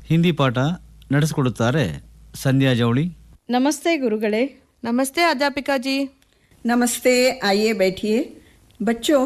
ಹಿಂದಿ ಪಾಠ ನಡೆಸಿಕೊಡುತ್ತಾರೆ ಸಂಧ್ಯಾ ಜವಳಿ. ನಮಸ್ತೆ ಗುರುಗಳೇ. नमस्ते अध्यापिका जी. नमस्ते, आइए बैठिए. बच्चों,